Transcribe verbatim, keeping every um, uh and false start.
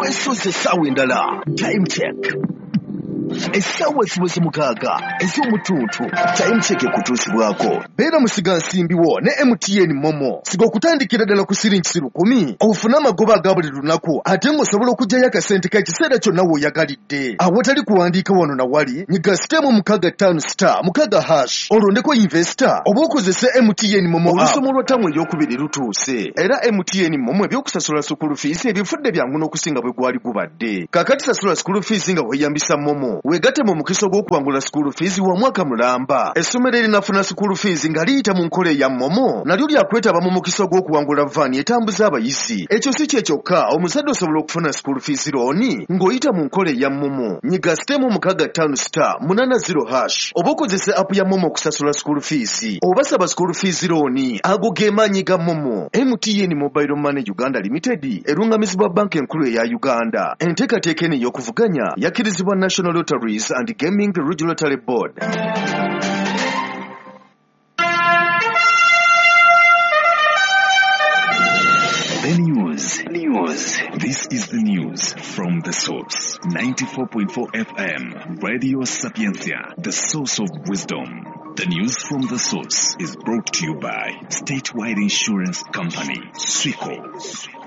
twesuze essaawa endala. Time check. Essaawa ziweze mukaaga ez'omutuntu. Time check ekutuusibwako. Beera musigansimbiwo ne M T N Momo. Siga okutandikira ddala ku siringi lukumi ofune amagoba aga buli lunaku ate ng'osobola okuggyayo akasente k'ekiseera kyonna w'oyagalidde. Awatali kuwandiika wano na wali nyiga sitemu mukaaga ttaano star mukaaga hash olondeko investor oba okozese M T N Momo. Olusomo lwa ttamu eryokubiri lutuuse era M T N Momo ebyokusasula school fees ebifudde byangu n'okusinga bwe gwali gubadde. Kaakati sasula school fees nga weeyambisa Momo. Wegatte mu mukiso gw'okuwangula school fees wa mwaka mulamba. Essomero erinafuna school fees nga liyita mu nkola ya Momo nalyo lyakwetaba mu mukiso gw'okuwangula vaani etambuza abayizi. Ekyo si kye kyokka, omuzadde osobola okufuna school fees looni ng'oyita mu nkola ya Momo. Nyiga sitemu mukaaga ttaano star munaana zero hash oba okozese app ya Momo okusasula school fees oba saba school fees looni. Ago ge maanyi ga Momo. M T N Mobile Money Uganda Limited erungamizibwa banka enkulu eya Uganda. Enteekateeka eno ey'okuvuganya yakkirizibwa National Lotteries and Gaming Regulatory Board. The news. News. This is the news from the source. ninety-four point four F M. Radio Sapiencia, the source of wisdom. The news from the source is brought to you by Statewide Insurance Company, Swico.